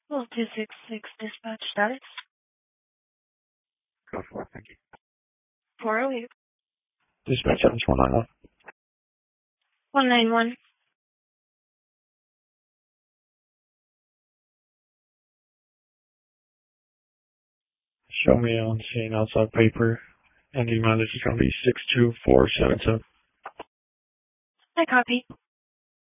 Well, 266 dispatch status. Go for it, thank you. 408. Dispatch 7191. 191. Show me on scene outside paper, and the mileage is going to be 62477. I copy.